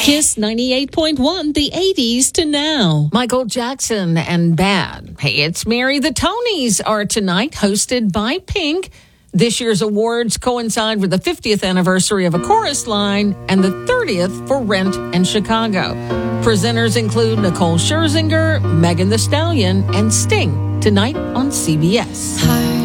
Kiss 98.1, the 80s to now. Michael Jackson and Bad. Hey, it's Mary. The Tonys are tonight, hosted by Pink. This year's awards coincide with the 50th anniversary of A Chorus Line and the 30th for Rent and Chicago. Presenters include Nicole Scherzinger, Megan Thee Stallion, and Sting tonight on CBS. Hi.